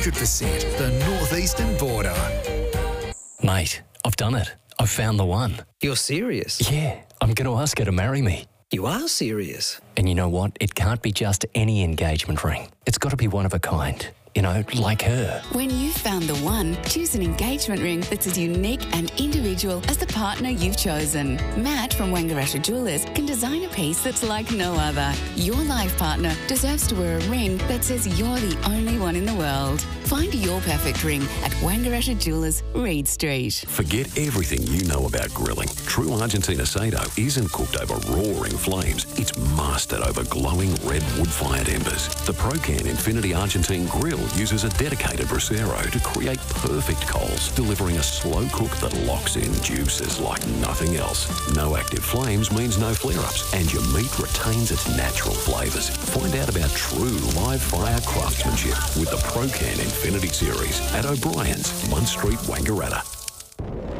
100% the northeastern border. Mate, I've done it. I've found the one. You're serious? Yeah, I'm going to ask her to marry me. You are serious? And you know what? It can't be just any engagement ring. It's got to be one of a kind. You know, like her. When you've found the one, choose an engagement ring that's as unique and individual as the partner you've chosen. Matt from Wangaratta Jewelers can design a piece that's like no other. Your life partner deserves to wear a ring that says you're the only one in the world. Find your perfect ring at Wangaratta Jewelers, Reed Street. Forget everything you know about grilling. True Argentina Sado isn't cooked over roaring flames. It's mastered over glowing red wood-fired embers. The Procan Infinity Argentine Grill uses a dedicated bracero to create perfect coals, delivering a slow cook that locks in juices like nothing else. No active flames means no flare-ups, and your meat retains its natural flavours. Find out about true live fire craftsmanship with the Procan Infinity Series at O'Brien's, 1 Street, Wangaratta.